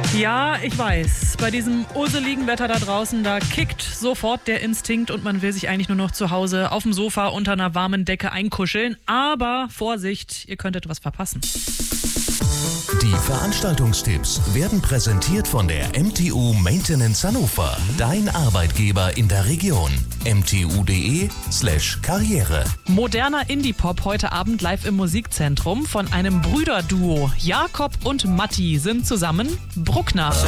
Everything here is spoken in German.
Ja, ich weiß, bei diesem urseligen Wetter da draußen, da kickt sofort der Instinkt und man will sich eigentlich nur noch zu Hause auf dem Sofa unter einer warmen Decke einkuscheln. Aber Vorsicht, ihr könntet was verpassen. Die Veranstaltungstipps werden präsentiert von der MTU Maintenance Hannover. Dein Arbeitgeber in der Region. mtu.de/karriere. Moderner Indie-Pop heute Abend live im Musikzentrum von einem Brüderduo. Jakob und Matti sind zusammen Bruckner.